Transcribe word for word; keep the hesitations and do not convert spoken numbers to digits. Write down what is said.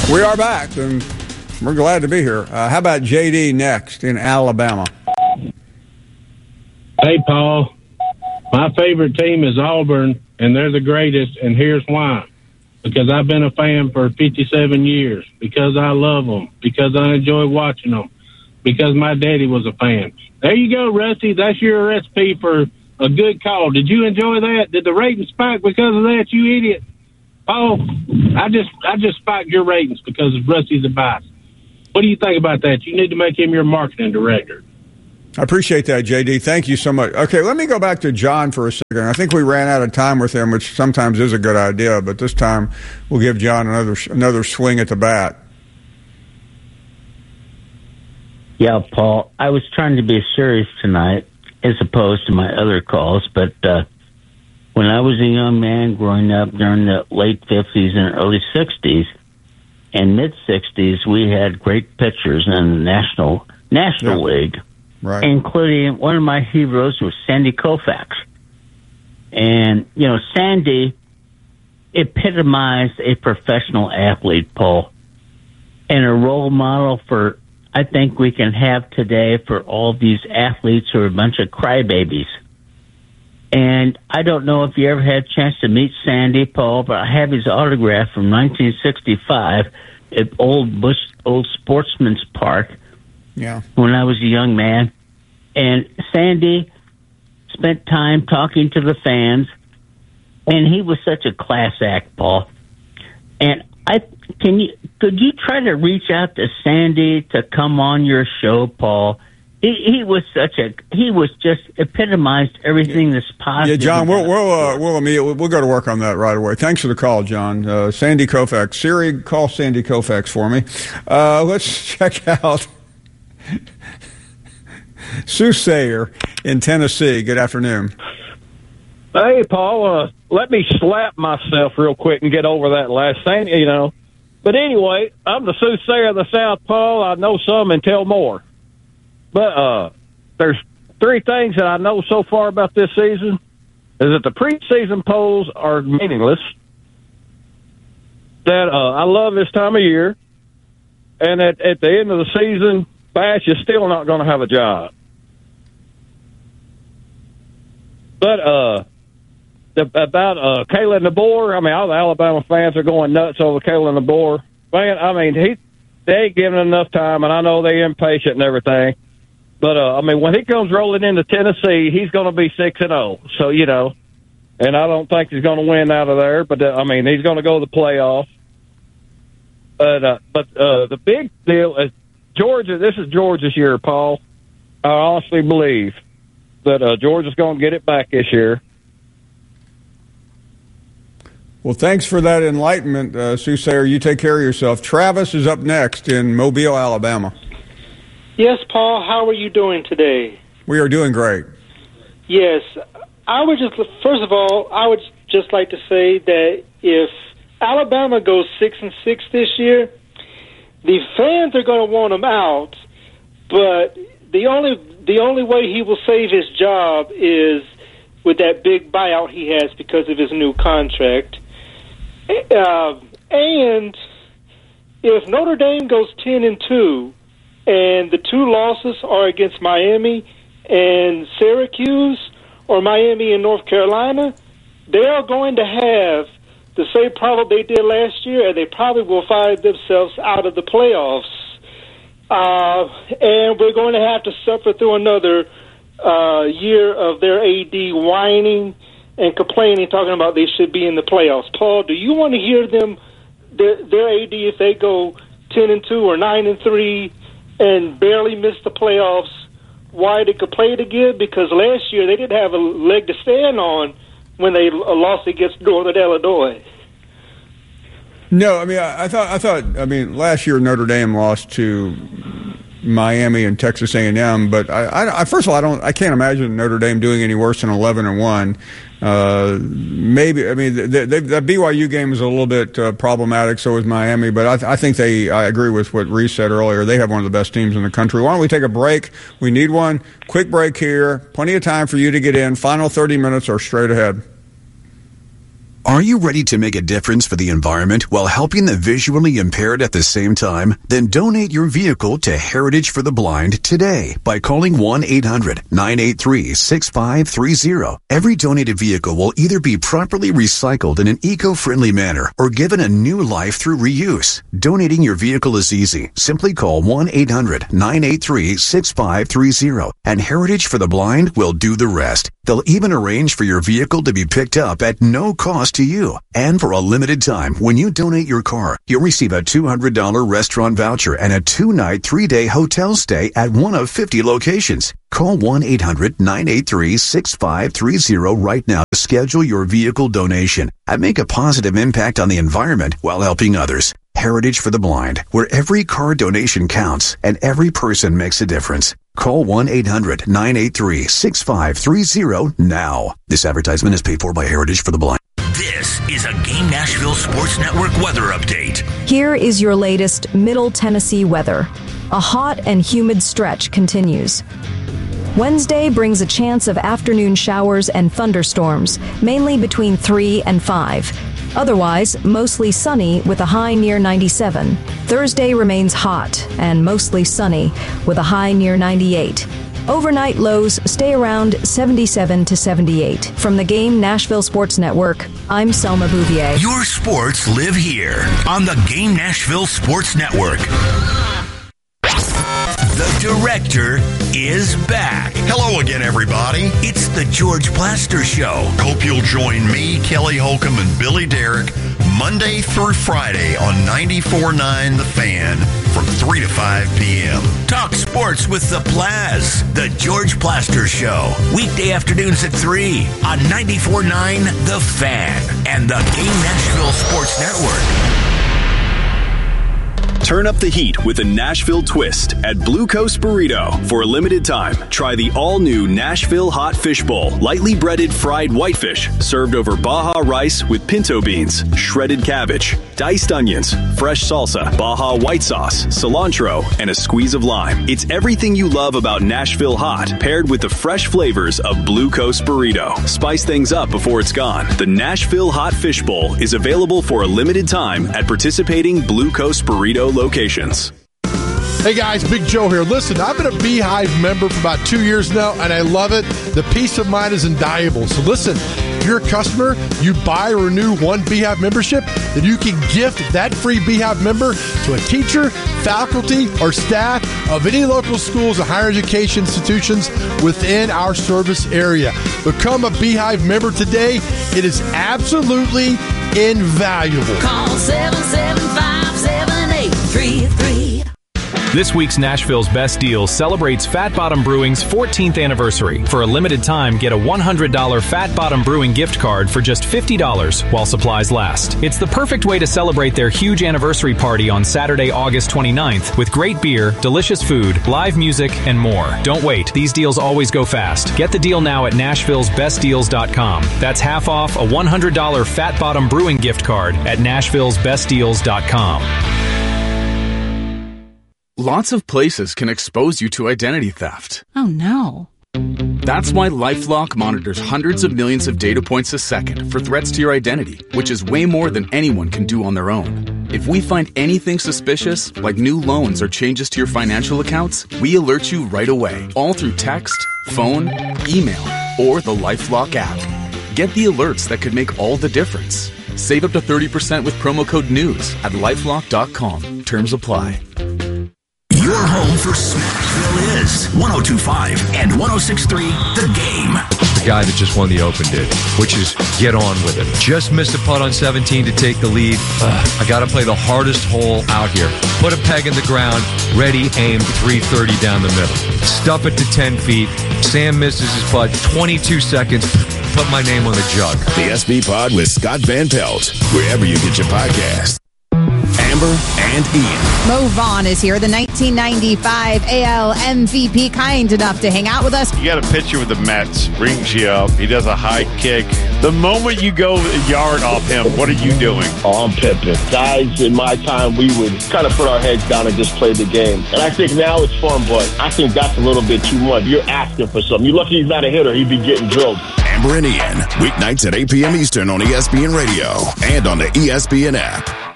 We are back, and we're glad to be here. Uh, how about J D next in Alabama? Hey, Paul. My favorite team is Auburn, and they're the greatest, and here's why. Because I've been a fan for fifty-seven years, because I love them, because I enjoy watching them, because my daddy was a fan. There you go, Rusty. That's your recipe for a good call. Did you enjoy that? Did the ratings spike because of that, you idiot? Paul, I just I just spiked your ratings because of Rusty's advice. What do you think about that? You need to make him your marketing director. I appreciate that, J D. Thank you so much. Okay, let me go back to John for a second. I think we ran out of time with him, which sometimes is a good idea, but this time we'll give John another another swing at the bat. Yeah, Paul, I was trying to be serious tonight as opposed to my other calls, but uh, when I was a young man growing up during the late fifties and early sixties and mid-sixties, we had great pitchers in the National National yeah. League, right. including one of my heroes was Sandy Koufax. And, you know, Sandy epitomized a professional athlete, Paul, and a role model for, I think, we can have today for all these athletes who are a bunch of crybabies. And I don't know if you ever had a chance to meet Sandy, Paul, but I have his autograph from nineteen sixty-five at Old Bush, Old Sportsman's Park. Yeah. When I was a young man. And Sandy spent time talking to the fans, and he was such a class act, Paul. And I can you could you try to reach out to Sandy to come on your show, Paul? He, he was such a he was just epitomized everything that's positive. Yeah, John, we'll we'll uh, we'll, immediately, we'll go to work on that right away. Thanks for the call, John. Uh, Sandy Koufax, Siri, call Sandy Koufax for me. Uh, let's check out Soothsayer in Tennessee. Good afternoon. Hey, Paul. Uh, let me slap myself real quick and get over that last thing, you know. But anyway, I'm the Soothsayer of the South, Paul. I know some and tell more. But uh, there's three things that I know so far about this season. Is that the preseason polls are meaningless. That uh, I love this time of year. And at, at the end of the season, Bash is still not going to have a job. But uh, the, about uh, Kalen DeBoer, I mean, all the Alabama fans are going nuts over Kalen DeBoer. Man, I mean, he they ain't giving enough time, and I know they're impatient and everything. But, uh, I mean, when he comes rolling into Tennessee, he's going to be six and oh. So, you know, and I don't think he's going to win out of there. But, uh, I mean, he's going to go to the playoffs. But, uh, but uh, the big deal is Georgia. This is Georgia's year, Paul. I honestly believe that uh, Georgia's going to get it back this year. Well, thanks for that enlightenment, uh, Soothsayer. You take care of yourself. Travis is up next in Mobile, Alabama. Yes, Paul, how are you doing today? We are doing great. Yes. I would just, first of all, I would just like to say that if Alabama goes six and six this year, the fans are going to want him out, but the only the only way he will save his job is with that big buyout he has because of his new contract. Uh, and if Notre Dame goes ten and two, and the two losses are against Miami and Syracuse, or Miami and North Carolina, they are going to have the same problem they did last year, and they probably will find themselves out of the playoffs. Uh, and we're going to have to suffer through another uh, year of their A D whining and complaining, talking about they should be in the playoffs. Paul, do you want to hear them, their, their A D, if they go ten and two or nine and three and barely miss the playoffs, why they complain again? Because last year they didn't have a leg to stand on when they lost against Northern Illinois. No, I mean, I, I thought, I thought, I mean, last year Notre Dame lost to Miami and Texas A and M, but I, I, first of all, I don't, I can't imagine Notre Dame doing any worse than eleven and one. Uh, maybe, I mean, the, the, the B Y U game is a little bit uh, problematic. So is Miami, but I, I think they, I agree with what Reese said earlier. They have one of the best teams in the country. Why don't we take a break? We need one. Quick break here. Plenty of time for you to get in. Final thirty minutes or straight ahead. Are you ready to make a difference for the environment while helping the visually impaired at the same time? Then donate your vehicle to Heritage for the Blind today by calling one eight hundred nine eight three six five three zero. Every donated vehicle will either be properly recycled in an eco-friendly manner or given a new life through reuse. Donating your vehicle is easy. Simply call one eight hundred nine eight three six five three zero and Heritage for the Blind will do the rest. They'll even arrange for your vehicle to be picked up at no cost to you. And for a limited time, when you donate your car, you'll receive a two hundred dollars restaurant voucher and a two-night, three-day hotel stay at one of fifty locations. Call one eight hundred nine eight three six five three zero right now to schedule your vehicle donation and make a positive impact on the environment while helping others. Heritage for the Blind, where every car donation counts and every person makes a difference. Call one eight hundred nine eight three six five three zero now. This advertisement is paid for by Heritage for the Blind. This is a Game Nashville Sports Network weather update. Here is your latest Middle Tennessee weather. A hot and humid stretch continues. Wednesday brings a chance of afternoon showers and thunderstorms, mainly between three and five. Otherwise, mostly sunny with a high near ninety-seven. Thursday remains hot and mostly sunny with a high near ninety-eight. Overnight lows stay around seventy-seven to seventy-eight. From the Game Nashville Sports Network, I'm Selma Bouvier. Your sports live here on the Game Nashville Sports Network. The director is back. Hello again, everybody. It's the George Plaster Show. Hope you'll join me, Kelly Holcomb, and Billy Derrick Monday through Friday on ninety-four point nine The Fan from three to five p.m. Talk sports with the Plaz. The George Plaster Show. Weekday afternoons at three on ninety-four point nine The Fan and the Game Nashville Sports Network. Turn up the heat with a Nashville twist at Blue Coast Burrito. For a limited time, try the all-new Nashville Hot Fish Bowl. Lightly breaded fried whitefish served over Baja rice with pinto beans, shredded cabbage, diced onions, fresh salsa, Baja white sauce, cilantro, and a squeeze of lime. It's everything you love about Nashville Hot, paired with the fresh flavors of Blue Coast Burrito. Spice things up before it's gone. The Nashville Hot Fish Bowl is available for a limited time at participating Blue Coast Burrito locations. Hey guys, Big Joe here. Listen, I've been a Beehive member for about two years now, and I love it. The peace of mind is invaluable. So listen, if you're a customer, you buy or renew one Beehive membership, then you can gift that free Beehive member to a teacher, faculty, or staff of any local schools and higher education institutions within our service area. Become a Beehive member today. It is absolutely invaluable. Call seven seven five, seven eight three three. This week's Nashville's Best Deals celebrates Fat Bottom Brewing's fourteenth anniversary. For a limited time, get a one hundred dollars Fat Bottom Brewing gift card for just fifty dollars while supplies last. It's the perfect way to celebrate their huge anniversary party on Saturday, August twenty-ninth with great beer, delicious food, live music, and more. Don't wait. These deals always go fast. Get the deal now at Nashville's Best Deals dot com. That's half off a one hundred dollars Fat Bottom Brewing gift card at Nashville's Best Deals dot com. Lots of places can expose you to identity theft. Oh, no. That's why LifeLock monitors hundreds of millions of data points a second for threats to your identity, which is way more than anyone can do on their own. If we find anything suspicious, like new loans or changes to your financial accounts, we alert you right away, all through text, phone, email, or the LifeLock app. Get the alerts that could make all the difference. Save up to thirty percent with promo code NEWS at lifelock dot com. Terms apply. Your home for Smashville is one oh two point five and one oh six point three The Game. The guy that just won the Open did, which is get on with it. Just missed a putt on seventeen to take the lead. Ugh, I got to play the hardest hole out here. Put a peg in the ground, ready, aim, three thirty down the middle. Stuff it to ten feet. Sam misses his putt, twenty-two seconds. Put my name on the jug. The S B Pod with Scott Van Pelt, wherever you get your podcast. Amber and Ian. Mo Vaughn is here, the nineteen ninety-five A L M V P, kind enough to hang out with us. You got a picture with the Mets, rings you up. He does a high kick. The moment you go a yard off him, what are you doing? Oh, I'm pimping. Guys, in my time, we would kind of put our heads down and just play the game. And I think now it's fun, but I think that's a little bit too much. You're asking for something. You're lucky he's not a hitter. He'd be getting drilled. Amber and Ian, weeknights at eight p.m. Eastern on E S P N Radio and on the E S P N app.